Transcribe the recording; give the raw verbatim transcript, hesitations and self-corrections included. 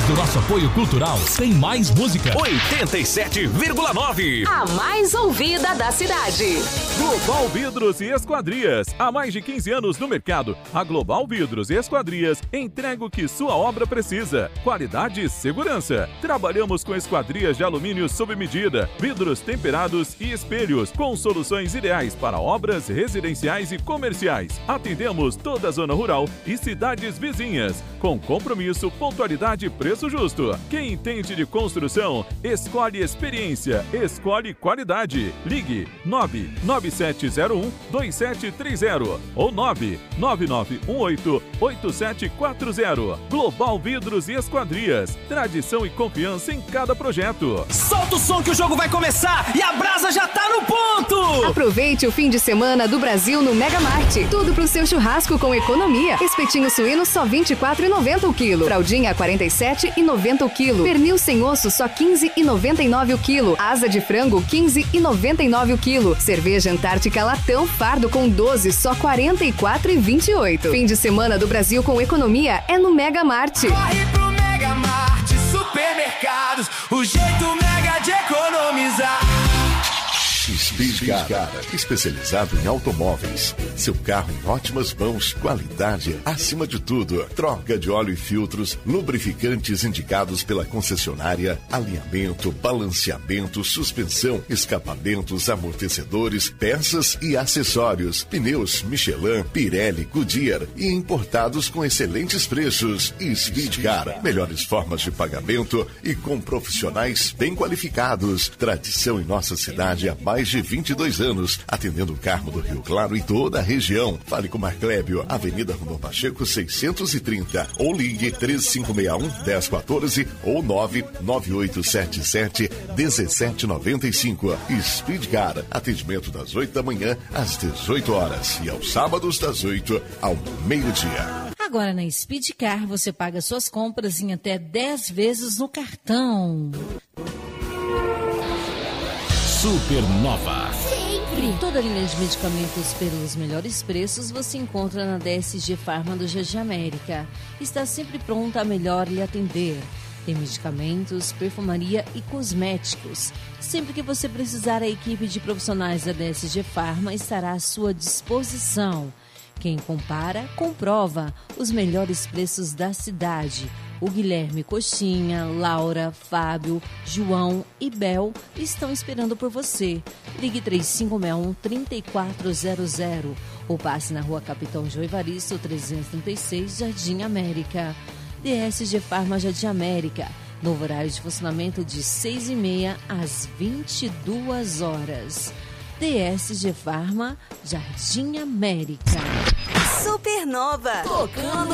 Depois do nosso apoio cultural, tem mais música. oitenta e sete vírgula nove. A mais ouvida da cidade. Global Vidros e Esquadrias. Há mais de quinze anos no mercado, a Global Vidros e Esquadrias entrega o que sua obra precisa. Qualidade e segurança. Trabalhamos com esquadrias de alumínio sob medida, vidros temperados e espelhos, com soluções ideais para obras residenciais e comerciais. Atendemos toda a zona rural e cidades vizinhas, com compromisso, pontualidade e preço justo. Quem entende de construção, escolhe experiência, escolhe qualidade. Ligue nove nove sete zero um dois sete três zero ou nove nove nove um oito oito sete quatro zero. Global Vidros e Esquadrias. Tradição e confiança em cada projeto. Solta o som que o jogo vai começar e a brasa já tá no ponto! Aproveite o fim de semana do Brasil no Mega Marte. Tudo pro seu churrasco com economia. Espetinho suíno só vinte e quatro reais e noventa centavos o quilo. Fraldinha quarenta e sete reais e noventa centavos o quilo. Pernil sem osso só quinze reais e noventa e nove centavos o quilo. Asa de frango quinze reais e noventa e nove centavos o quilo. Cerveja Antártica Latão fardo com doze só quarenta e quatro reais e vinte e oito centavos. Fim de semana do Brasil com economia é no Mega Marte. Corre pro Mega Marte Supermercados, o jeito mega de economizar. Speedcar, especializado em automóveis. Seu carro em ótimas mãos, qualidade acima de tudo. Troca de óleo e filtros, lubrificantes indicados pela concessionária, alinhamento, balanceamento, suspensão, escapamentos, amortecedores, peças e acessórios. Pneus Michelin, Pirelli, Goodyear e importados com excelentes preços. Speedcar, melhores formas de pagamento e com profissionais bem qualificados. Tradição em nossa cidade há mais de vinte e dois anos, atendendo o Carmo do Rio Claro e toda a região. Fale com Marclébio, Avenida Rondon Pacheco seiscentos e trinta, ou ligue três cinco seis um, um zero um quatro ou nove nove oito sete sete um sete nove cinco. Speedcar, atendimento das oito da manhã às dezoito horas e aos sábados das oito ao meio-dia. Agora na Speedcar você paga suas compras em até dez vezes no cartão. Supernova. Sempre. Toda a linha de medicamentos pelos melhores preços você encontra na D S G Farma do Jardim América. Está sempre pronta a melhor lhe atender. Tem medicamentos, perfumaria e cosméticos. Sempre que você precisar, a equipe de profissionais da D S G Farma estará à sua disposição. Quem compara, comprova os melhores preços da cidade. O Guilherme Coxinha, Laura, Fábio, João e Bel estão esperando por você. Ligue três cinco seis um, três quatro zero zero ou passe na Rua Capitão João Evaristo, trezentos e trinta e seis, Jardim América. D S G Farma Jardim América. Novo horário de funcionamento de seis e meia às vinte e duas horas. D S G Farma Jardim América. Supernova. Tocando